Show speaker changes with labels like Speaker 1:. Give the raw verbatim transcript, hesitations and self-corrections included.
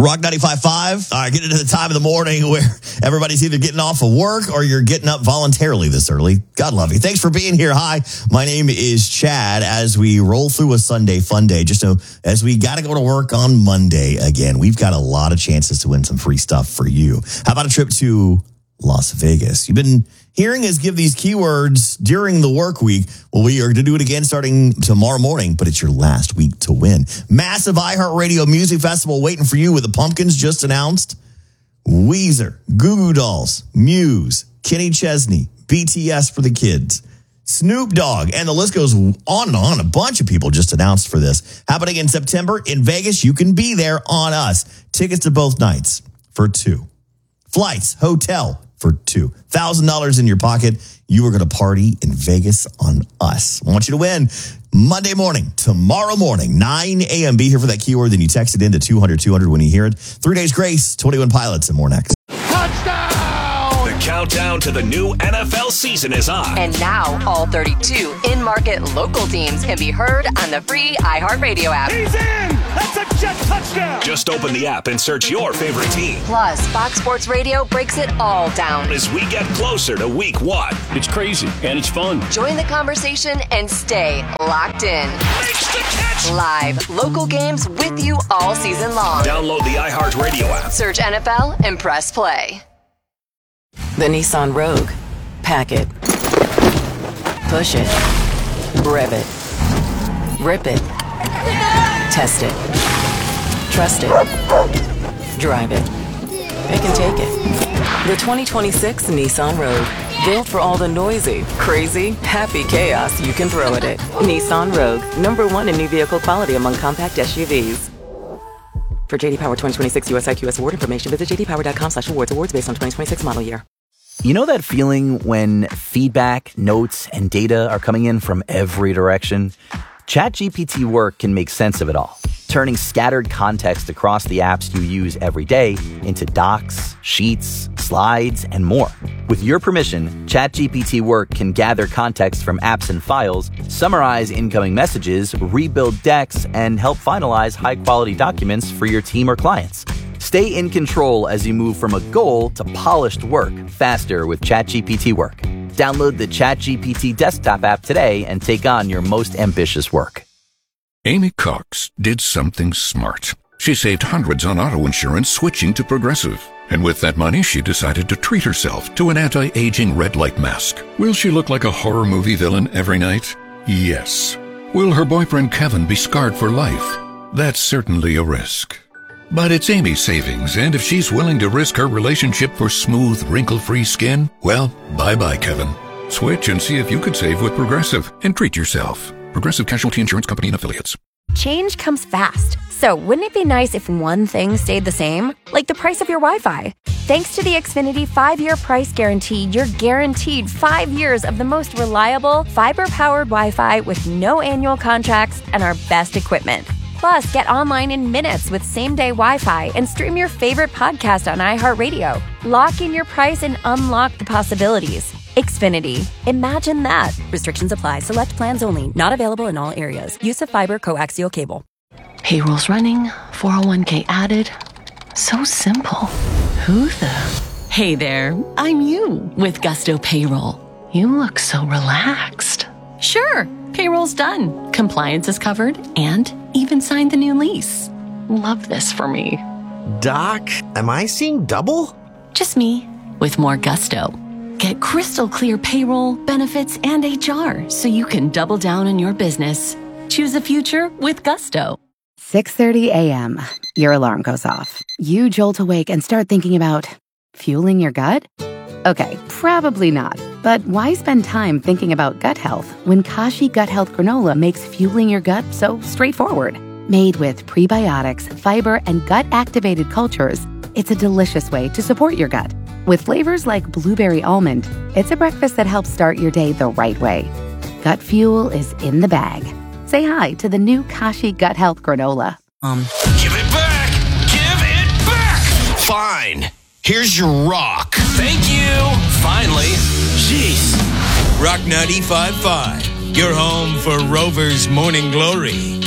Speaker 1: Rock ninety-five point five. All right, getting into the time of the morning where everybody's either getting off of work or you're getting up voluntarily this early. God love you. Thanks for being here. Hi, my name is Chad. As we roll through a Sunday fun day, just so as we got to go to work on Monday again, we've got a lot of chances to win some free stuff for you. How about a trip to Las Vegas? You've been hearing us give these keywords during the work week. Well, we are going to do it again starting tomorrow morning, but it's your last week to win. Massive iHeartRadio Music Festival waiting for you with the Pumpkins just announced. Weezer, Goo Goo Dolls, Muse, Kenny Chesney, B T S for the kids, Snoop Dogg, and the list goes on and on. A bunch of people just announced for this. Happening in September in Vegas. You can be there on us. Tickets to both nights for two. Flights, hotel for two. one thousand dollars in your pocket. You are going to party in Vegas on us. I want you to win Monday morning, tomorrow morning, nine a.m. Be here for that keyword. Then you text it into two hundred two hundred when you hear it. Three days grace, twenty-one pilots, and more next.
Speaker 2: Touchdown! The countdown to the new N F L season is on.
Speaker 3: And now all thirty-two in-market local teams can be heard on the free iHeartRadio app.
Speaker 4: He's in! That's a jet touchdown!
Speaker 2: Just open the app and search your favorite team.
Speaker 3: Plus, Fox Sports Radio breaks it all down
Speaker 2: as we get closer to week one.
Speaker 4: It's crazy, and it's fun.
Speaker 3: Join the conversation and stay locked in.
Speaker 2: Makes the catch!
Speaker 3: Live, local games with you all season long.
Speaker 2: Download the iHeartRadio app.
Speaker 3: Search N F L and press play.
Speaker 5: The Nissan Rogue. Pack it. Push it. Rev it. Rip it. Test it. Trust it. Drive it. Pick and take it. The twenty twenty-six Nissan Rogue. Built for all the noisy, crazy, happy chaos you can throw at it. Nissan Rogue. Number one in new vehicle quality among compact S U Vs. For J D Power twenty twenty-six U S I Q S award information, visit j d power dot com slash awards. Awards based on twenty twenty-six model year.
Speaker 6: You know that feeling when feedback, notes, and data are coming in from every direction? ChatGPT Work can make sense of it all, turning scattered context across the apps you use every day into docs, sheets, slides, and more. With your permission, ChatGPT Work can gather context from apps and files, summarize incoming messages, rebuild decks, and help finalize high-quality documents for your team or clients. Stay in control as you move from a goal to polished work faster with ChatGPT Work. Download the ChatGPT desktop app today and take on your most ambitious work.
Speaker 7: Amy Cox did something smart. She saved hundreds on auto insurance switching to Progressive. And with that money, she decided to treat herself to an anti-aging red light mask. Will she look like a horror movie villain every night? Yes. Will her boyfriend Kevin be scarred for life? That's certainly a risk. But it's Amy's savings, and if she's willing to risk her relationship for smooth, wrinkle-free skin, well, bye-bye, Kevin. Switch and see if you could save with Progressive and treat yourself. Progressive Casualty Insurance Company and Affiliates.
Speaker 8: Change comes fast. So wouldn't it be nice if one thing stayed the same? Like the price of your Wi-Fi. Thanks to the Xfinity five-year price guarantee, you're guaranteed five years of the most reliable, fiber-powered Wi-Fi with no annual contracts and our best equipment. Plus, get online in minutes with same-day Wi-Fi and stream your favorite podcast on iHeartRadio. Lock in your price and unlock the possibilities. Xfinity. Imagine that. Restrictions apply. Select plans only. Not available in all areas. Use of fiber coaxial cable.
Speaker 9: Payroll's running. four oh one k added. So simple. Who the? Hey there. I'm you with Gusto Payroll. You look so relaxed. Sure. Payroll's done. Compliance is covered and even signed the new lease. Love this for me.
Speaker 10: Doc, am I seeing double?
Speaker 9: Just me with more gusto. Get crystal clear payroll, benefits, and H R so you can double down on your business. Choose a future with Gusto.
Speaker 11: six thirty a.m. Your alarm goes off. You jolt awake and start thinking about fueling your gut? Okay, probably not. But why spend time thinking about gut health when Kashi Gut Health Granola makes fueling your gut so straightforward? Made with prebiotics, fiber, and gut-activated cultures, it's a delicious way to support your gut. With flavors like blueberry almond, it's a breakfast that helps start your day the right way. Gut fuel is in the bag. Say hi to the new Kashi Gut Health Granola.
Speaker 2: Um. Give it back! Give it back! Fine. Here's your rock.
Speaker 12: Thank you. Finally. Jeez. Rock ninety-five point five. Your home for Rover's Morning Glory.